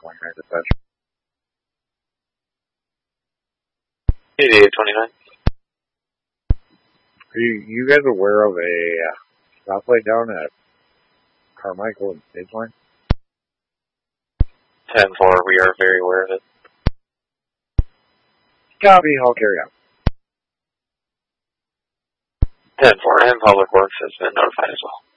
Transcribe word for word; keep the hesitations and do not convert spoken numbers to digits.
Line nine dispatch. eighty-eight twenty-nine. Are you, you guys aware of a uh, stoplight down at Carmichael and Stage Line? ten four, we are very aware of it. Copy, I'll carry on. ten four, and Public Works has been notified as well.